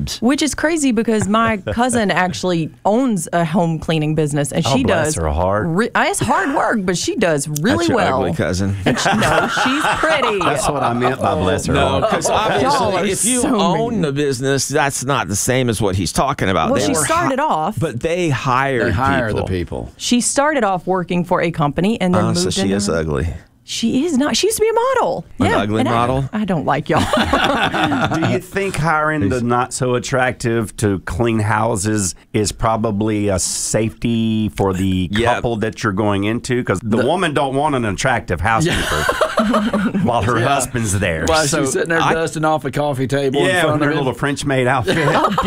jobs. Which is crazy because my cousin actually owns a home cleaning business, and she bless does. her heart. It's hard work, but she does really That's your well. ugly cousin. No, she's pretty. That's what I meant by bless her No, heart. because Y'all are obviously, if you so own mean. the business, that's not the same as what he's talking about. Well, They she were started off. but they hired They hire people. the people. She started off working for a company and then moved So she into is ugly. She is not. She used to be a model. An ugly and model? I don't like y'all. Do you think hiring the not so attractive to clean houses is probably a safety for the couple that you're going into? Because the woman don't want an attractive housekeeper while her husband's there. While So she's sitting there dusting off a coffee table in yeah, front with her of little him. French maid outfit.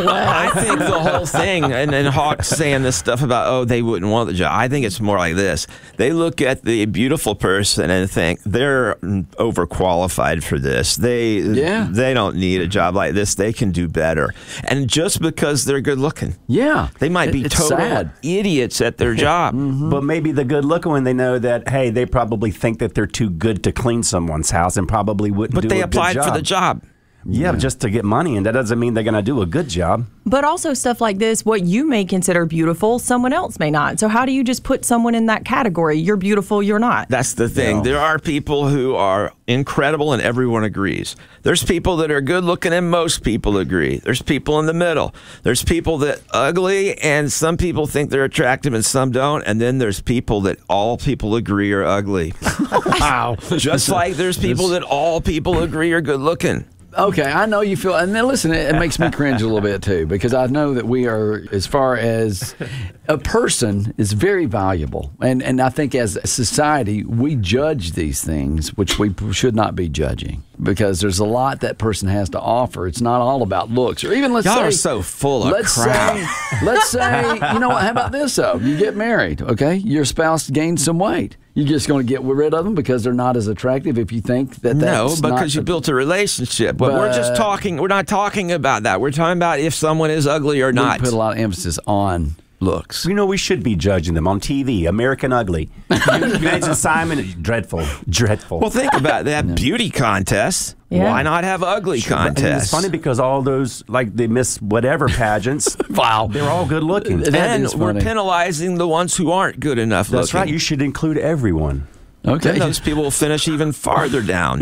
I think the whole thing, and Hawk's saying this stuff about, they wouldn't want the job. I think it's more like this. They look at the beautiful person and think they're overqualified for this. They don't need a job like this. They can do better. And just because they're good looking. Yeah. They might be It's total sad. idiots at their job. But maybe the good looking one, they know that, hey, they probably think that they're too good to clean someone's house and probably wouldn't But do they a good applied job. for the job. Yeah, just to get money, and that doesn't mean they're going to do a good job. But also stuff like this, what you may consider beautiful, someone else may not. So how do you just put someone in that category? You're beautiful, you're not. That's the thing. No. There are people who are incredible and everyone agrees. There's people that are good looking and most people agree. There's people in the middle. There's people that ugly and some people think they're attractive and some don't. And then there's people that all people agree are ugly. Wow. Just like there's people that all people agree are good looking. Okay, I know you feel, and then listen, it makes me cringe a little bit too, because I know that we are, as far as a person is very valuable. And I think as a society, we judge these things, which we should not be judging, because there's a lot that person has to offer. It's not all about looks, or even let's Y'all say, are so full of crap. let's say, you know what, how about this though? You get married, okay? Your spouse gains some weight. You're just going to get rid of them because they're not as attractive if you think that that's No, because not you built a relationship. But we're just talking, we're not talking about that. We're talking about if someone is ugly or not. We put a lot of emphasis on looks. You know, we should be judging them on TV. American Ugly. Imagine Simon. Dreadful. Well, think about that beauty contest. Yeah. Why not have ugly contests? And it's funny because all those, like the Miss Whatever pageants, Wow. they're all good looking. That and is we're funny. penalizing the ones who aren't good enough That's looking. right. You should include everyone. Okay. Then those people will finish even farther down.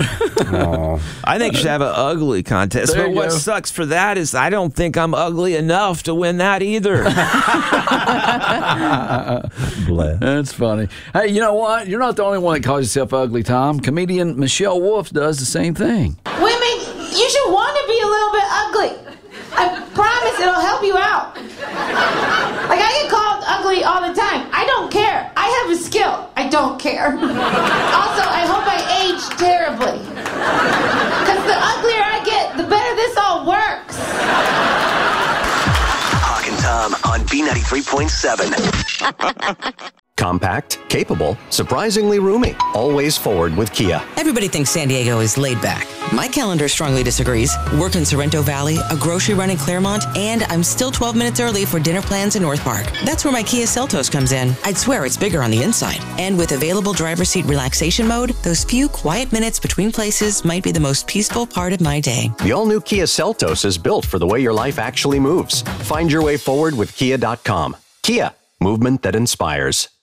I think you should have an ugly contest. There But you what go. sucks for that is I don't think I'm ugly enough to win that either. Bless. That's funny. Hey, you know what? You're not the only one that calls yourself ugly, Tom. Comedian Michelle Wolf does the same thing. Women, you should want to be a little bit ugly. I promise it'll help you out. Like, I get called ugly all the time. I don't care. I have a skill. I don't care. Also, I hope I age terribly. Because the uglier I get, the better this all works. Hawk and Tom on B93.7. Compact, capable, surprisingly roomy. Always forward with Kia. Everybody thinks San Diego is laid back. My calendar strongly disagrees. Work in Sorrento Valley, a grocery run in Claremont, and I'm still 12 minutes early for dinner plans in North Park. That's where my Kia Seltos comes in. I'd swear it's bigger on the inside. And with available driver's seat relaxation mode, those few quiet minutes between places might be the most peaceful part of my day. The all-new Kia Seltos is built for the way your life actually moves. Find your way forward with Kia.com. Kia, movement that inspires.